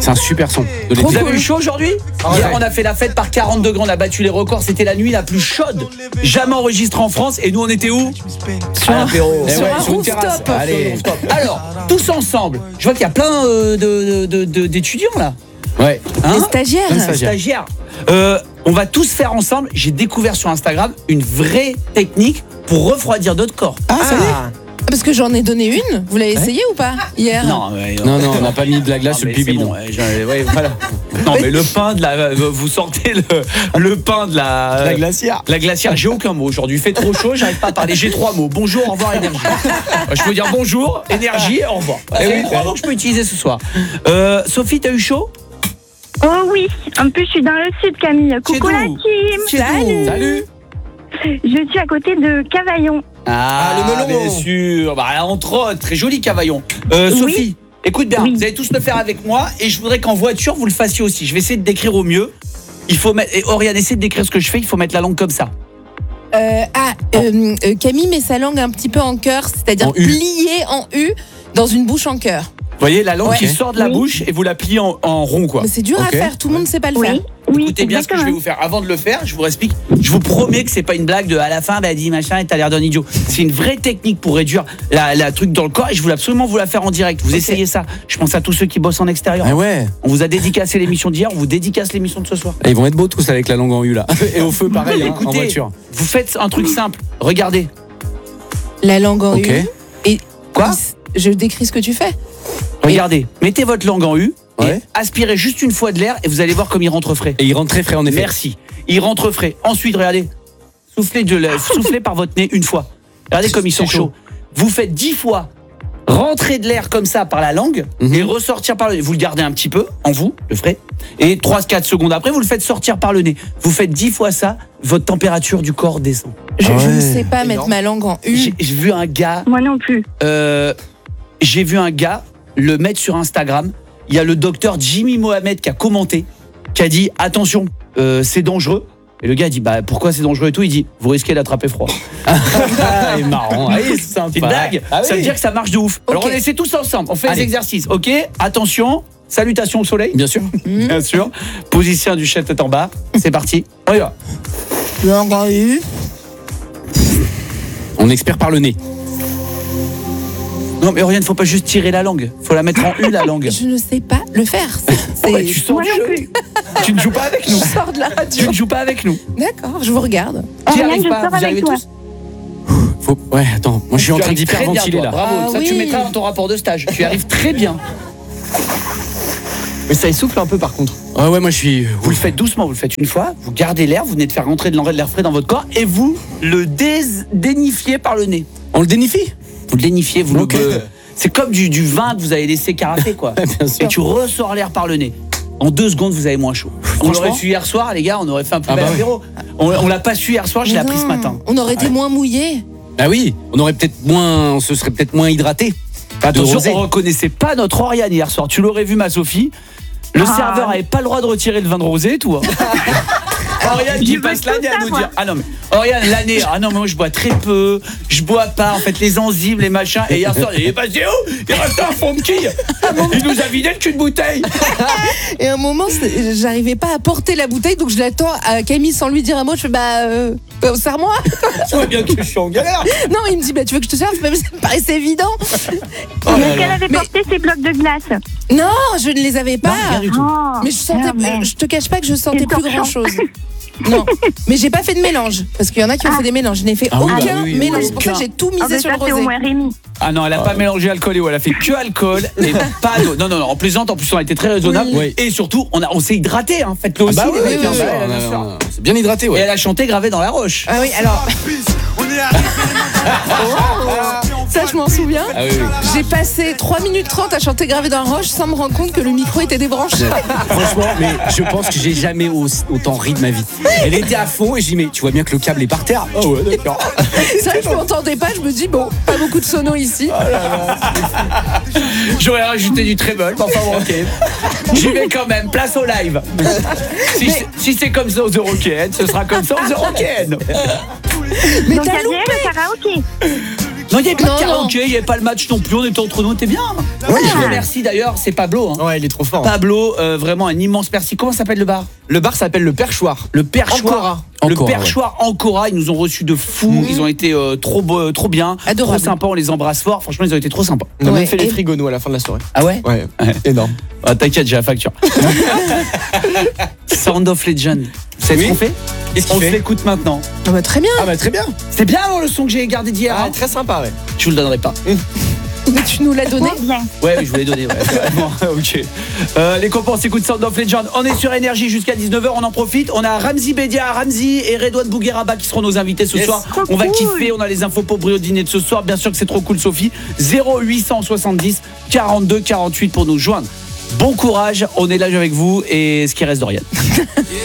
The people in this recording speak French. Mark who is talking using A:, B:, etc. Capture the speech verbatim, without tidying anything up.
A: C'est un super son. De
B: Vous avez eu chaud aujourd'hui?
A: Ah,
B: Hier,
A: ouais.
B: on a fait la fête par quarante degrés, on a battu les records. C'était la nuit la plus chaude jamais enregistrée en France. Et nous, on était où?
C: Sur
B: À l'apéro.
C: sur
B: Eh ouais,
C: un
B: sur une terrasse.
C: rooftop.
B: Allez. Alors, tous ensemble, je vois qu'il y a plein euh, de, de, de, d'étudiants là.
A: Ouais.
B: Hein?
C: Les stagiaires.
A: Plein de stagiaires.
B: Stagiaires. Euh, on va tous faire ensemble. J'ai découvert sur Instagram une vraie technique pour refroidir notre corps.
A: Ah, ça y est.
C: Parce que j'en ai donné une. Vous l'avez essayé ou pas hier?
B: Non, ouais,
A: Non, non, on n'a pas mis de la glace
B: Ah,
A: sur le
B: mais
A: pibi.
B: c'est bon,
A: non.
B: ouais, j'en ai- ouais, voilà. Non, mais le pain de la. Vous sortez le, le pain de la.
A: La glacière.
B: La glacière, j'ai aucun mot aujourd'hui. Il fait trop chaud, j'arrive pas à parler. J'ai trois mots. Bonjour, au revoir, énergie. Je peux dire bonjour, énergie, au revoir. C'est les trois mots que je peux utiliser ce soir. Euh, Sophie, t'as eu chaud?
D: Oh oui, en plus je suis dans le sud, Camille.
B: Tu es
D: Coucou la
B: d'où?
D: team.
B: Tu es d'où? Salut.
D: Je suis à côté de Cavaillon.
B: Ah,
A: le melon.
B: bien sûr. Bah, entre autres, très joli Cavaillon. Euh,
D: Oui.
B: Sophie, écoute bien,
D: Oui.
B: vous allez tous le faire avec moi et je voudrais qu'en voiture, vous le fassiez aussi. Je vais essayer de décrire au mieux. Il faut mettre. Et Oriane, essaie de décrire ce que je fais. Il faut mettre la langue comme ça.
C: Euh, ah, euh, euh, Camille met sa langue un petit peu en cœur, c'est-à-dire
A: En U.
C: pliée en U dans une bouche en cœur.
B: Vous voyez la langue
C: Ouais.
B: qui sort de la
D: Oui.
B: bouche et vous la pliez en, en rond, quoi.
C: Mais c'est dur
A: Ok.
C: à faire, tout le monde ne sait pas le faire.
D: Oui, oui,
B: Écoutez bien ce que je vais
D: exactement.
B: vous faire. Avant de le faire, je vous explique. Je vous promets que c'est pas une blague de à la fin, bah dis machin et t'as l'air d'un idiot. C'est une vraie technique pour réduire la, la truc dans le corps et je voulais absolument vous la faire en direct. Vous
C: Ok.
B: essayez ça. Je pense à tous ceux qui bossent en extérieur.
A: Ah ouais.
B: On vous a dédicacé l'émission d'hier, on vous dédicace l'émission de ce soir.
A: Ils vont être beaux tous avec la langue en U là. Et au feu pareil, hein, en
B: Écoutez,
A: voiture.
B: vous faites un truc simple. Regardez.
C: La langue en
A: Ok.
C: U. Et
B: Quoi?
C: je décris ce que tu fais.
B: Regardez. Mettez votre langue en U et
A: Ouais.
B: aspirez juste une fois de l'air et vous allez voir comme il rentre frais.
A: Et il rentre très frais en effet.
B: Merci. Il rentre frais. Ensuite, regardez. Soufflez, de la- soufflez par votre nez une fois. Regardez comme ils sont
A: C'est chaud.
B: chauds. Vous faites dix fois rentrer de l'air comme ça par la langue
A: Mhm.
B: et ressortir par le nez. Vous le gardez un petit peu en vous, le frais. Et trois quatre secondes après, vous le faites sortir par le nez. Vous faites dix fois ça, votre température du corps descend.
C: Je, je
A: Ah
C: ne
A: ouais.
C: sais pas mettre
B: Énorme.
C: ma langue en U.
B: J'ai j'ai vu un gars,
D: Moi non plus.
B: euh, j'ai vu un gars le mettre sur Instagram. Il y a le docteur Jimmy Mohamed qui a commenté, qui a dit attention, euh, c'est dangereux. Et le gars dit bah pourquoi c'est dangereux et tout. Il dit vous risquez d'attraper froid.
A: Ah, il est marrant. Ah, il est sympa.
B: C'est une blague.
A: Ah,
B: Ça veut
A: oui.
B: dire que ça marche de ouf. Alors on
C: Ok.
B: essaie tous ensemble. On fait
A: Allez.
B: les exercices. Ok. Attention. Salutations au soleil.
A: Bien sûr.
B: Bien sûr. Position du chef tête en bas. C'est parti. On y va.
C: Langue en U.
A: On expire par le nez.
B: Non mais Oriane, faut pas juste tirer la langue. Faut la mettre en U la langue.
C: Je ne sais pas le faire. C'est- c'est-
B: Ouais, tu sors
D: Moi
B: du
D: non
B: jeu.
D: plus.
B: Tu ne joues pas avec nous.
C: Je sors de la
B: Tu
C: radio.
B: ne joues pas avec nous.
C: D'accord, je vous regarde.
B: Tu y
D: Oriane,
B: arrives
D: je
B: pas.
D: sors
B: Vous y
D: avec
B: arrivez
D: toi.
B: tous.
A: Faut... Ouais, attends. Moi je suis en
B: Tu
A: train
B: arrives très bien,
A: d'hyperventiler
B: toi.
A: là.
B: Bravo.
C: Ah
B: Ça tu
C: oui.
B: mettras dans ton rapport de stage. Tu y arrives très bien.
E: Mais ça essouffle un peu par contre.
A: Ouais, ouais, moi je suis.
B: Vous le faites doucement, vous le faites une fois, vous gardez l'air, vous venez de faire rentrer de l'air frais dans votre corps et vous le dés- dénifiez par le nez.
A: On le dénifie.
B: Vous le dénifiez, vous
A: Ok.
B: le... euh, c'est comme du, du vin que vous avez laissé carafer, quoi.
A: Bien sûr.
B: Et tu ressors l'air par le nez. En deux secondes, vous avez moins chaud. On
A: Franchement.
B: l'aurait su hier soir, les gars, on aurait fait un plus
A: Ah
B: bel
A: bah
B: apéro. On, on l'a pas su hier soir, je l'ai
C: Mais
B: appris ce
C: non,
B: matin.
C: On aurait été moins mouillés.
A: Ah oui, on aurait peut-être moins. On se serait peut-être moins hydraté. Pas de
B: Attention,
A: rosé.
B: on reconnaissait pas notre Oriane hier soir. Tu l'aurais vu, ma Sophie. Le
D: Ah.
B: serveur avait pas le droit de retirer le vin de rosé et tout. hein. Oriane qui
D: Je veux
B: passe
D: tout
B: l'année à nous
D: savoir.
B: dire. Ah non, mais Oriane, l'année. Ah non, mais moi je bois très peu. Je bois pas, en fait, les enzymes, les machins. Et hier soir, il est passé où? Il restait un fond de quille. Il nous a vidé le cul de bouteille.
C: Et à un moment, c'est- j'arrivais pas à porter la bouteille, donc je l'attends à Camille sans lui dire un mot. Je fais bah, euh, euh, serre-moi.
B: Tu vois bien que je suis en galère.
C: Non, il me dit bah, tu veux que je te serve? Mais ça me paraissait évident.
B: Oh
D: Mais est-ce qu'elle avait
C: Mais-
D: porté ses blocs de glace?
C: Non, je ne les avais pas.
B: rien du tout.
D: Oh,
C: Mais je sentais,
D: merde.
C: je te cache pas que je sentais
D: Une
C: plus
D: torchon.
C: grand chose. Non, mais j'ai pas fait de mélange parce qu'il y en a qui ont
D: Ah.
C: fait des mélanges. Je n'ai fait
A: Ah oui,
C: aucun
A: bah oui, oui,
C: mélange.
A: oui,
C: C'est pour ça que
B: aucun.
C: j'ai tout
D: Ah,
C: misé
D: mais
C: sur
D: ça,
C: le
D: c'est au
C: rosé.
D: moins Rémi.
B: Ah non, elle a pas mélangé alcool et eau, elle a fait que alcool et pas d'eau. Non, non, non, en plaisante, en plus on a été très raisonnable.
A: Oui.
B: Et surtout, on, a, on s'est hydraté, hein. Faites-le
A: Ah
B: aussi.
A: bah oui,
B: les mecs,
A: oui,
B: hein.
A: oui,
B: Ouais,
A: on
B: bien
A: a-
B: sûr.
A: on a- c'est bien hydraté,
B: Et
A: ouais.
B: elle a chanté gravé dans la roche.
C: Ah oui, alors ça je m'en souviens.
A: Ah oui, oui.
C: J'ai passé trois minutes trente à chanter gravé dans la roche sans me rendre compte que le micro était débranché.
A: Franchement, mais je pense que j'ai jamais au- autant ri de ma vie. Elle était à fond et j'ai dit, mais tu vois bien que le câble est par terre. Oh ouais, d'accord.
C: Ça, je m'entendais pas. Je me dis bon, pas beaucoup de sonos ici.
B: J'aurais rajouté du treble, mais enfin bon, ok. J'y vais quand même, place au live. Si, c'est- si c'est comme ça aux Eurocaines, ce sera comme ça aux Eurocaines.
C: Mais
D: Donc,
C: t'as
D: il y a
C: loupé.
D: bien le karaoké.
B: Non, il n'y avait pas
C: Non,
B: de karaoké, il n'y avait pas le match non plus, on était entre nous, on était bien.
E: Ouais,
B: Je le remercie d'ailleurs, c'est Pablo. Hein.
E: Ouais, il est trop fort.
B: Pablo, euh, vraiment un immense merci. Comment s'appelle le bar?
E: Le bar s'appelle le Perchoir.
B: Le Perchoir.
E: Ancora.
B: Le
A: Ancora,
B: Perchoir Ancora, ils nous ont reçus de fou,
C: Mhm.
B: ils ont été euh, trop beaux, trop bien,
C: Adorable.
B: trop sympas, on les embrasse fort. Franchement, ils ont été trop sympas.
E: On a
C: Ouais,
E: même fait les
C: et-
E: frigos, nous, à la fin de la soirée.
B: Ah ouais?
E: Ouais,
B: Ouais.
E: énorme.
B: Ah, t'inquiète, j'ai la facture. Sound of Legend. Vous savez ce
E: Oui.
B: qu'on fait?
E: Qu'est-ce qu'il
B: On se
E: fait
B: l'écoute maintenant.
C: Ah bah, très bien.
E: Ah bah très bien.
B: C'est bien alors, le son que j'ai gardé d'hier.
E: Ah,
B: hein
E: très sympa, ouais.
B: Je vous le donnerai pas.
C: Mais tu nous l'as donné.
D: Trop bien.
B: Ouais, oui, je vous l'ai donné. Ouais, vraiment. Ok. Euh, les copains, on s'écoute Sound of Legend. On est sur Énergie jusqu'à dix-neuf heures. On en profite. On a Ramzi Bedia, Ramzi et Redouane Bougueraba qui seront nos invités ce
E: Yes.
B: soir.
D: Trop
B: On va
D: cool.
B: kiffer. On a les infos pour Brio Dîner de ce soir. Bien sûr que c'est trop cool, Sophie. zéro huit cent soixante-dix quarante-deux quarante-huit pour nous joindre. Bon courage. On est là avec vous et ce qui reste d'Oriane.